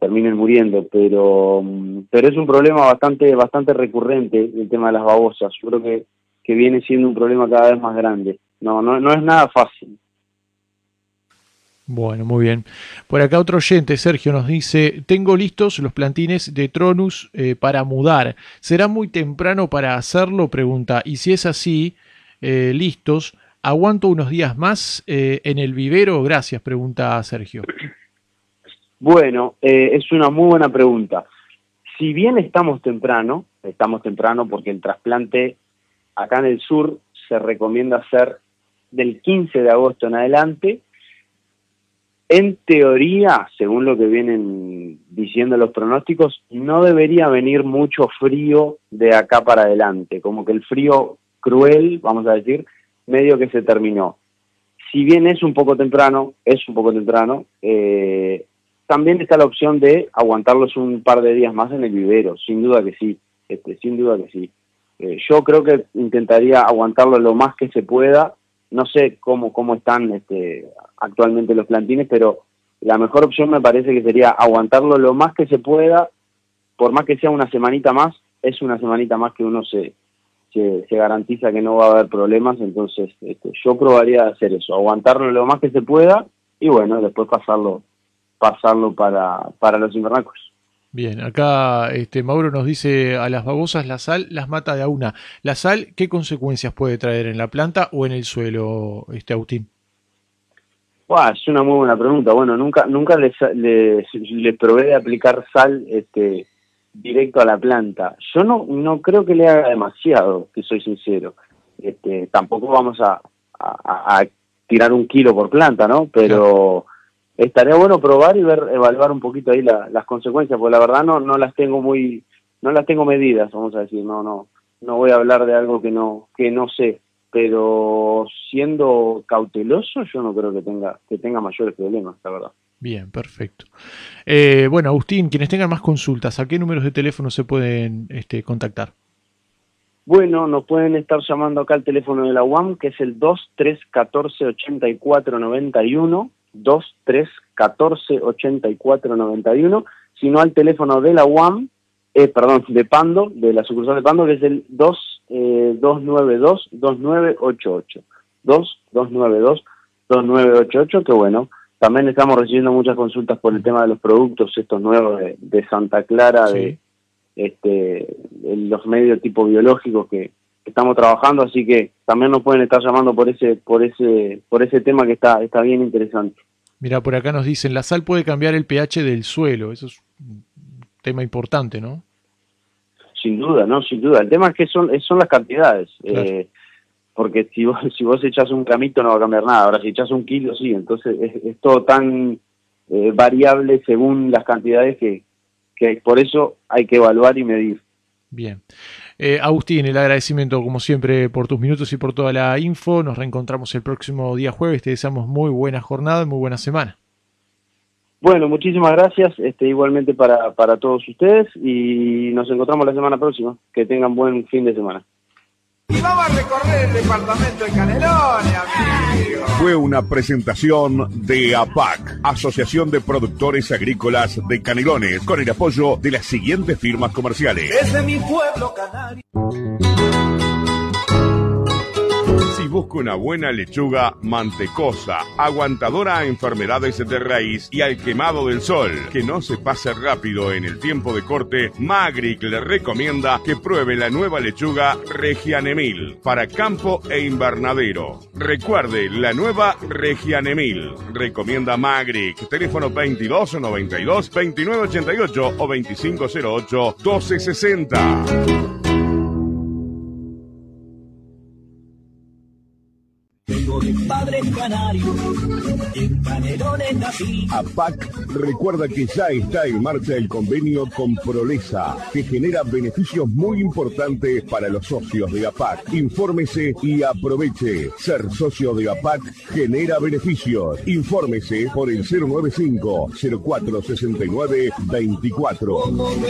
terminen muriendo, pero es un problema bastante recurrente el tema de las babosas. Yo creo que viene siendo un problema cada vez más grande. No es nada fácil. Bueno, muy bien. Por acá otro oyente, Sergio, nos dice: tengo listos los plantines de Tronus para mudar. ¿Será muy temprano para hacerlo? Pregunta. Y si es así, listos, ¿aguanto unos días más en el vivero? Gracias, pregunta Sergio. Bueno, es una muy buena pregunta. Si bien estamos temprano porque el trasplante acá en el sur se recomienda hacer del 15 de agosto en adelante. En teoría, según lo que vienen diciendo los pronósticos, no debería venir mucho frío de acá para adelante, como que el frío cruel, vamos a decir, medio que se terminó. Si bien es un poco temprano, también está la opción de aguantarlos un par de días más en el vivero, sin duda que sí, yo creo que intentaría aguantarlo lo más que se pueda. No sé cómo están actualmente los plantines, pero la mejor opción me parece que sería aguantarlo lo más que se pueda, por más que sea una semanita más, es una semanita más que uno se garantiza que no va a haber problemas. Entonces yo probaría hacer eso, aguantarlo lo más que se pueda y bueno, después pasarlo para los invernáculos. Bien, acá Mauro nos dice: a las babosas la sal las mata de a una. ¿La sal qué consecuencias puede traer en la planta o en el suelo, Agustín? Es una muy buena pregunta. Bueno, nunca les probé de aplicar sal directo a la planta. Yo no creo que le haga demasiado, que soy sincero. Tampoco vamos a tirar 1 kilo por planta, ¿no? Pero claro, estaría bueno probar y evaluar un poquito ahí las consecuencias, porque la verdad no las tengo medidas, vamos a decir. No voy a hablar de algo que no sé, pero siendo cauteloso yo no creo que tenga mayores problemas, la verdad. Bien, perfecto. Bueno, Agustín, quienes tengan más consultas, ¿a qué números de teléfono se pueden contactar? Bueno, nos pueden estar llamando acá al teléfono de la UAM, que es el 2314-8491, 2314-8491, sino al teléfono de la UAM, de Pando, de la sucursal de Pando, que es el 292-2988, 292-2988, que bueno, también estamos recibiendo muchas consultas por el tema de los productos estos nuevos de Santa Clara, sí, los medios tipo biológicos que estamos trabajando, así que también nos pueden estar llamando por ese tema que está bien interesante. Mira, por acá nos dicen: la sal puede cambiar el pH del suelo. Eso es un tema importante, ¿no? Sin duda. El tema es que son las cantidades. Claro. Porque si vos echás 1 gramito no va a cambiar nada. Ahora, si echás 1 kilo, sí. Entonces es todo tan variable según las cantidades que por eso hay que evaluar y medir. Bien. Agustín, el agradecimiento como siempre por tus minutos y por toda la info. Nos reencontramos el próximo día jueves. Te deseamos muy buena jornada, muy buena semana. Bueno, muchísimas gracias, igualmente para todos ustedes, y nos encontramos la semana próxima. Que tengan buen fin de semana. Y vamos a recorrer el departamento de Canelones, amigo. Fue una presentación de APAC, Asociación de Productores Agrícolas de Canelones, con el apoyo de las siguientes firmas comerciales. Desde mi pueblo canario. Si busca una buena lechuga mantecosa, aguantadora a enfermedades de raíz y al quemado del sol, que no se pase rápido en el tiempo de corte, Magric le recomienda que pruebe la nueva lechuga Regianemil para campo e invernadero. Recuerde, la nueva Regianemil. Recomienda Magric. Teléfono 2292 2988 o 2508 1260. Tengo de padre canario, en Canelones nací. APAC recuerda que ya está en marcha el convenio con Prolesa, que genera beneficios muy importantes para los socios de APAC. Infórmese y aproveche. Ser socio de APAC genera beneficios. Infórmese por el 095-0469-24.